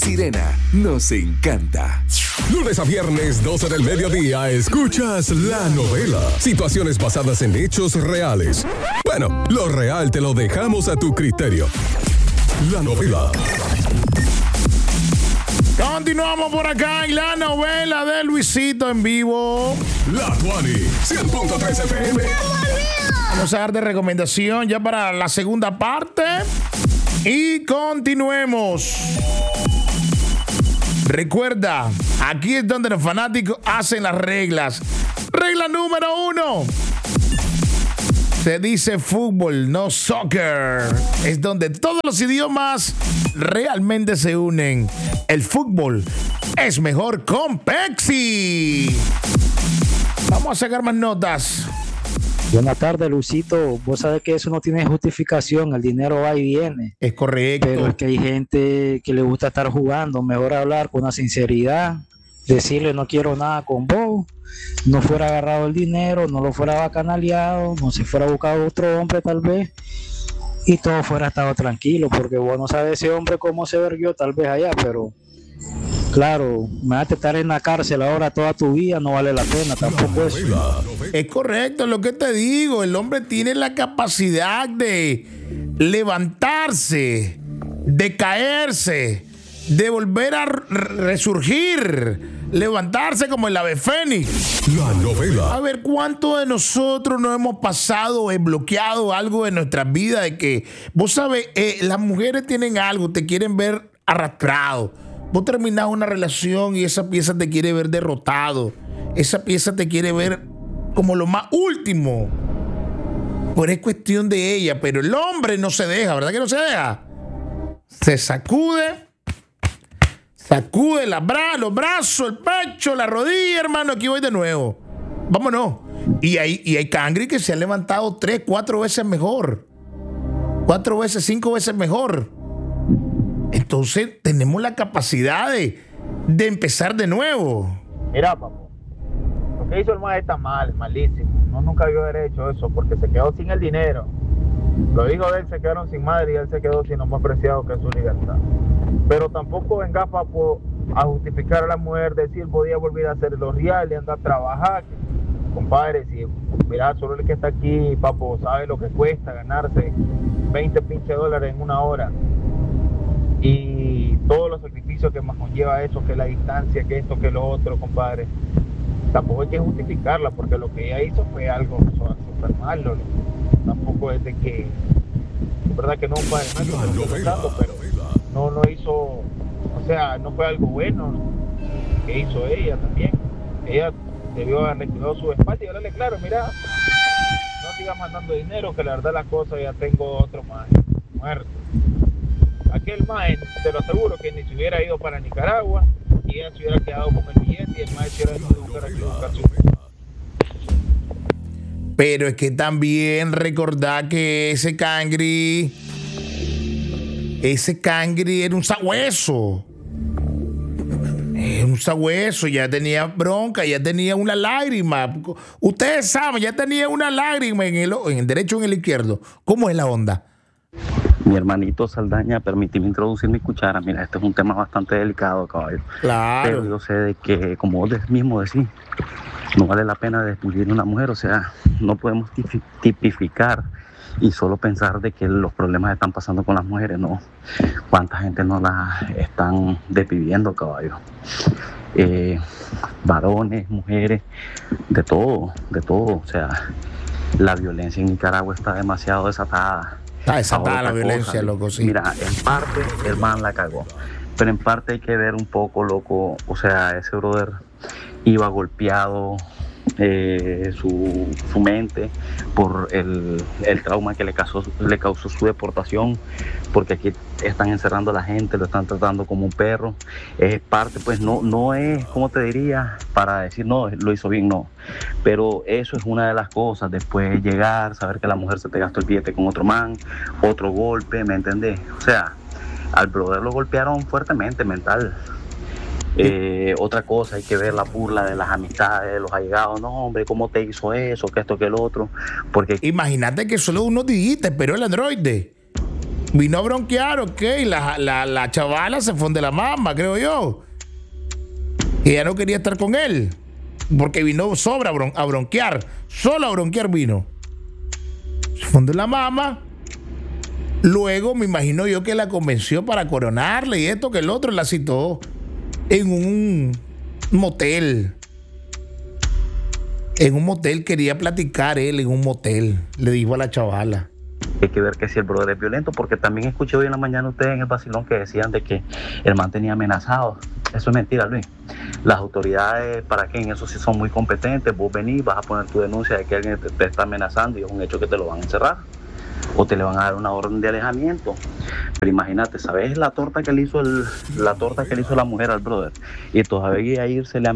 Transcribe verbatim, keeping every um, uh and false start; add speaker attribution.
Speaker 1: Sirena, nos encanta.
Speaker 2: Lunes a viernes, doce del mediodía, escuchas La Novela. Situaciones basadas en hechos reales. Bueno, lo real te lo dejamos a tu criterio. La Novela.
Speaker 3: Continuamos por acá en La Novela de Luisito en vivo.
Speaker 2: La Tuani, cien punto tres F M.
Speaker 3: Vamos a dar de recomendación ya para la segunda parte. Y continuemos. Recuerda, aquí es donde los fanáticos hacen las reglas. Regla número uno. Se dice fútbol, no soccer. Es donde todos los idiomas realmente se unen. El fútbol es mejor con Pepsi. Vamos a sacar más notas.
Speaker 4: Buenas tardes, Luisito. Vos sabés que eso no tiene justificación, el dinero va y viene.
Speaker 3: Es correcto.
Speaker 4: Pero es que hay gente que le gusta estar jugando, mejor hablar con una sinceridad, decirle no quiero nada con vos, no fuera agarrado el dinero, no lo fuera bacanaleado, no se fuera buscado otro hombre tal vez, y todo fuera estado tranquilo, porque vos no sabes ese hombre cómo se verguió tal vez allá, pero claro, me vas a estar en la cárcel ahora toda tu vida, no vale la pena tampoco eso.
Speaker 3: Es correcto lo que te digo, el hombre tiene la capacidad de levantarse, de caerse, de volver a resurgir, levantarse como el ave fénix.
Speaker 2: La Novela.
Speaker 3: A ver, ¿cuántos de nosotros no hemos pasado, eh, bloqueado algo de nuestras vidas? De que, vos sabés, eh, las mujeres tienen algo, te quieren ver arrastrado. Vos terminás una relación y esa pieza te quiere ver derrotado. Esa pieza te quiere ver como lo más último. Pero es cuestión de ella. Pero el hombre no se deja, ¿verdad que no se deja? Se sacude, sacude la bra- los brazos, el pecho, la rodilla, hermano. Aquí voy de nuevo. Vámonos. Y hay, y hay cangri que se han levantado tres, cuatro veces mejor. Cuatro veces, cinco veces mejor. Entonces tenemos la capacidad de, de empezar de nuevo.
Speaker 5: Mira, papá, lo que hizo el maestro está mal, malísimo. No, nunca debió haber hecho eso porque se quedó sin el dinero. Los hijos de él se quedaron sin madre y él se quedó sin lo más preciado que es su libertad. Pero tampoco venga, papo, a justificar a la mujer, decir podía volver a hacer los reales, andar a trabajar. Compadre, si mira, solo el que está aquí, papo, sabe lo que cuesta ganarse veinte pinche dólares en una hora. Y todos los sacrificios que más conlleva eso, que la distancia, que esto, que lo otro, compadre. Tampoco hay que justificarla, porque lo que ella hizo fue algo súper malo. Tampoco es de que, es verdad que no, compadre, no estoy pensando, pero no, no hizo, o sea, no fue algo bueno que hizo ella también. Ella debió haberle cuidado su espalda y hablarle claro, mira, no sigas mandando dinero, que la verdad las cosas ya tengo otro más muerto. Aquel mae, te lo aseguro que ni se hubiera ido para Nicaragua y ella se hubiera quedado con el billete y el mae se hubiera ido a buscar aquí a buscar su.
Speaker 3: Pero es que también recordar que ese cangri, ese cangri era un sabueso. Era un sabueso, ya tenía bronca, ya tenía una lágrima. Ustedes saben, ya tenía una lágrima en el, en el derecho o en el izquierdo. ¿Cómo es la onda?
Speaker 6: Mi hermanito Saldaña, permíteme introducir mi cuchara. Mira, este es un tema bastante delicado, caballo.
Speaker 3: Claro.
Speaker 6: Pero yo sé de que, como vos mismo decís, no vale la pena despedir a una mujer. O sea, no podemos tipificar y solo pensar de que los problemas están pasando con las mujeres. No, cuánta gente no las están despidiendo, caballo. Eh, varones, mujeres, de todo, de todo. O sea, la violencia en Nicaragua está demasiado desatada.
Speaker 3: Está desatada la violencia, cosa, loco, sí.
Speaker 6: Mira, en parte el man la cagó, pero en parte hay que ver un poco, loco, o sea, ese brother iba golpeado, eh, su, su mente por el, el trauma que le causó, le causó su deportación, porque aquí están encerrando a la gente, lo están tratando como un perro. Es parte, pues no, no es, ¿cómo te diría? Para decir, no, lo hizo bien, no. Pero eso es una de las cosas. Después llegar, saber que la mujer se te gastó el billete con otro man, otro golpe, ¿me entendés? O sea, al brother lo golpearon fuertemente, mental. Eh, otra cosa, hay que ver la burla de las amistades, de los allegados. No, hombre, ¿cómo te hizo eso? Que esto, que el otro. Porque
Speaker 3: imagínate que solo unos días te esperó el androide. Vino a bronquear, ok, la, la, la chavala se fue de la mama, creo yo. Y ella no quería estar con él, porque vino sobra a, bron- a bronquear, solo a bronquear vino. Se fue de la mama. Luego me imagino yo que la convenció para coronarle y esto que el otro, la citó en un motel. En un motel quería platicar él, en un motel, le dijo a la chavala.
Speaker 6: Hay que ver que si el brother es violento, porque también escuché hoy en la mañana ustedes en el vacilón que decían de que el man tenía amenazado. Eso es mentira, Luis. Las autoridades, ¿para qué? En eso sí son muy competentes. Vos venís, vas a poner tu denuncia de que alguien te, te está amenazando y es un hecho que te lo van a encerrar o te le van a dar una orden de alejamiento. Pero imagínate, ¿sabes la torta que le hizo el, la torta que le hizo la mujer al brother? Y todavía irse le